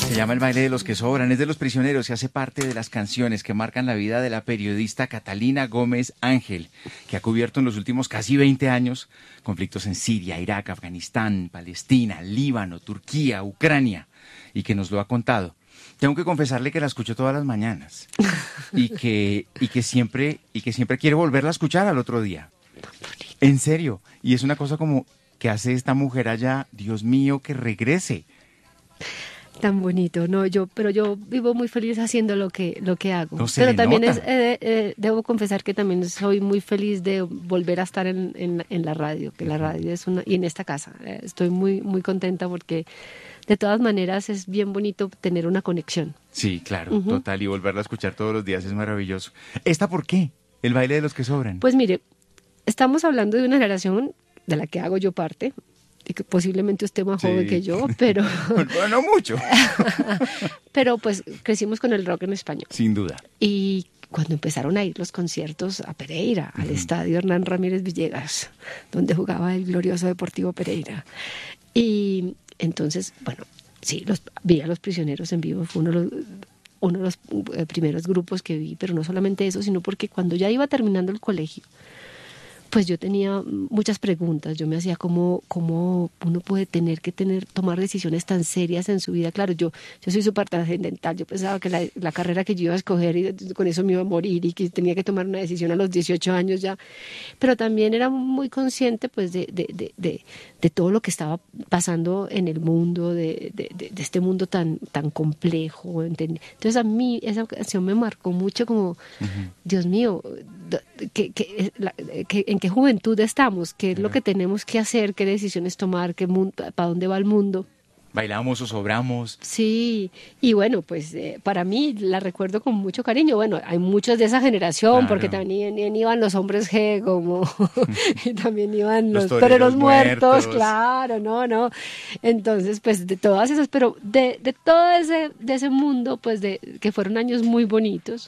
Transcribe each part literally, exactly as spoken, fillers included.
Se llama El baile de los que sobran, es de Los Prisioneros y hace parte de las canciones que marcan la vida de la periodista Catalina Gómez Ángel, que ha cubierto en los últimos casi veinte años conflictos en Siria, Irak, Afganistán, Palestina, Líbano, Turquía, Ucrania, y que nos lo ha contado. Tengo que confesarle que la escucho todas las mañanas y que, y que siempre, y que siempre quiero volverla a escuchar al otro día. En serio, y es una cosa como que hace esta mujer allá, Dios mío, que regrese. Tan bonito, no, yo, pero yo vivo muy feliz haciendo lo que lo que hago. No se pero le también nota. es, eh, eh, debo confesar que también soy muy feliz de volver a estar en, en, en la radio, que la radio es una, y en esta casa. Eh, estoy muy muy contenta porque de todas maneras es bien bonito tener una conexión. Sí, claro, Uh-huh. total, y volverla a escuchar todos los días es maravilloso. ¿Esta por qué? El baile de los que sobran. Pues mire, estamos hablando de una generación de la que hago yo parte, y que posiblemente usted más Sí. joven que yo, pero Bueno, no mucho. pero pues crecimos con el rock en español. Sin duda. Y cuando empezaron a ir los conciertos a Pereira, al Ujú. estadio Hernán Ramírez Villegas, donde jugaba el glorioso Deportivo Pereira. Y entonces, bueno, sí, los, vi a Los Prisioneros en vivo, fue uno de los, uno de los eh, primeros grupos que vi, pero no solamente eso, sino porque cuando ya iba terminando el colegio, pues yo tenía muchas preguntas. Yo me hacía cómo, cómo uno puede tener que tener tomar decisiones tan serias en su vida. Claro, yo, yo soy súper trascendental. Yo pensaba que la, la carrera que yo iba a escoger y con eso me iba a morir y que tenía que tomar una decisión a los dieciocho años ya. Pero también era muy consciente pues de, de, de, de, de todo lo que estaba pasando en el mundo, de, de, de, de este mundo tan, tan complejo. Entonces a mí esa canción me marcó mucho como, uh-huh. Dios mío, que, que, la, que, en qué juventud estamos, qué es lo que tenemos que hacer, qué decisiones tomar, qué mundo, para dónde va el mundo. Bailamos o sobramos. Sí, y bueno, pues eh, para mí la recuerdo con mucho cariño. Bueno, hay muchos de esa generación, claro. Porque también, también iban los hombres G, como, y también iban los, los toreros, toreros muertos, muertos, claro, no, no. Entonces, pues de todas esas, pero de, de todo ese, de ese mundo, pues de que fueron años muy bonitos.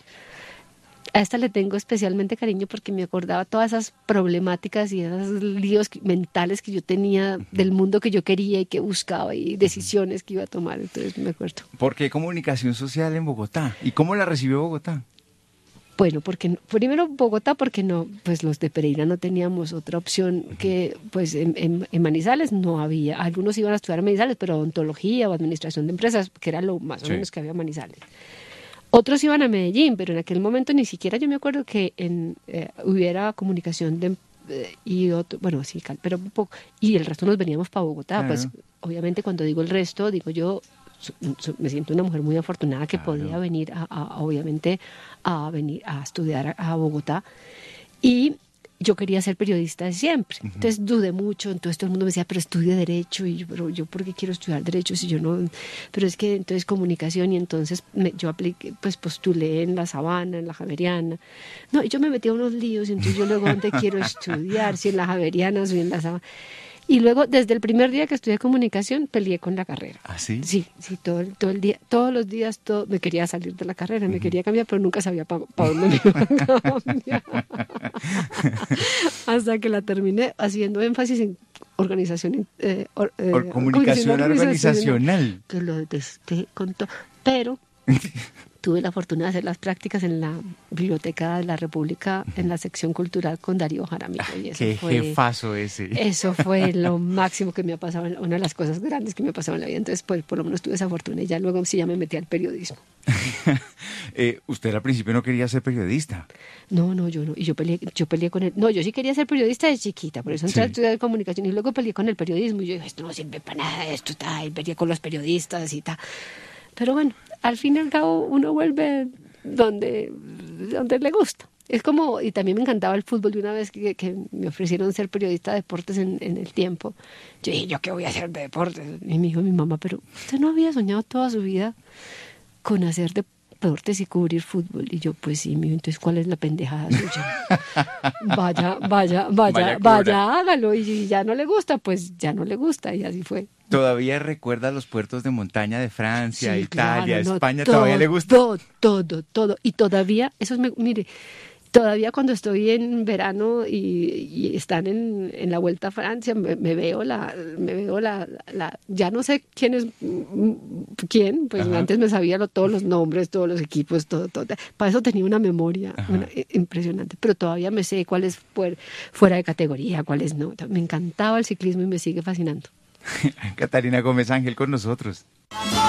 A esta le tengo especialmente cariño porque me acordaba todas esas problemáticas y esos líos mentales que yo tenía del mundo que yo quería y que buscaba y decisiones que iba a tomar, entonces me acuerdo. ¿Por qué comunicación social en Bogotá? ¿Y cómo la recibió Bogotá? Bueno, porque primero Bogotá, porque no, pues los de Pereira no teníamos otra opción que, pues en, en, en Manizales no había. Algunos iban a estudiar en Manizales, pero odontología o administración de empresas, que era lo más o sí. menos que había en Manizales. Otros iban a Medellín, pero en aquel momento ni siquiera yo me acuerdo que en, eh, hubiera comunicación de, eh, y otro, bueno, sí, pero un poco, y el resto nos veníamos para Bogotá. Claro. Pues obviamente cuando digo el resto, digo yo, so, so, me siento una mujer muy afortunada que claro. podía venir, a, a, obviamente, a venir a estudiar a, a Bogotá. Y yo quería ser periodista de siempre, uh-huh. entonces dudé mucho, entonces todo el mundo me decía, pero estudia Derecho, y yo, pero yo, ¿por qué quiero estudiar Derecho si yo no? Pero es que entonces comunicación, y entonces me, yo apliqué, pues postulé en la Sabana, en la Javeriana, no, y yo me metí a unos líos, y entonces yo luego, ¿dónde quiero estudiar? Si en la Javeriana o en la Sabana. Y luego, desde el primer día que estudié comunicación, peleé con la carrera. ¿Ah, sí? Sí, sí, todo el, todo el día, todos los días todo, me quería salir de la carrera, uh-huh. me quería cambiar, pero nunca sabía para pa dónde me iba a cambiar. Hasta que la terminé haciendo énfasis en organización... Eh, or, eh, Por comunicación organizacional. Que lo detesté con todo, pero... Tuve la fortuna de hacer las prácticas en la Biblioteca de la República, en la sección cultural con Darío Jaramillo. Y eso ¡Qué fue, jefazo ese! Eso fue lo máximo que me ha pasado, una de las cosas grandes que me ha pasado en la vida. Entonces, pues, por lo menos tuve esa fortuna y ya luego sí ya me metí al periodismo. eh, ¿Usted al principio no quería ser periodista? No, no, yo no. Y yo peleé, yo peleé con él. No, yo sí quería ser periodista de chiquita, por eso entré sí. a estudiar comunicación y luego peleé con el periodismo. Y yo dije, esto no sirve para nada, esto está, y peleé con los periodistas y tal. Pero bueno, al fin y al cabo uno vuelve donde, donde le gusta. Es como, y también me encantaba el fútbol. De una vez que, que me ofrecieron ser periodista de deportes en, en el tiempo, yo dije, ¿yo qué voy a hacer de deportes? Y me dijo mi mamá, pero usted no había soñado toda su vida con hacer deportes y cubrir fútbol. Y yo, pues sí, mijo, entonces ¿cuál es la pendejada suya? Vaya, vaya, vaya, vaya, vaya, hágalo. Y ya no le gusta, pues ya no le gusta. Y así fue. ¿Todavía recuerda los puertos de montaña de Francia, sí, Italia, claro, no, España? Todo, ¿Todavía le gusta? Todo, todo, todo. Y todavía, eso es, mire, todavía cuando estoy en verano y, y están en, en la Vuelta a Francia, me, me veo la, me veo la, la, ya no sé quiénes ¿quién? Pues Ajá. antes me sabía lo, todos los nombres, todos los equipos, todo, todo. Para eso tenía una memoria una, impresionante, pero todavía me sé cuál es fuera, fuera de categoría, cuál es no. Me encantaba el ciclismo y me sigue fascinando. Catalina Gómez Ángel con nosotros.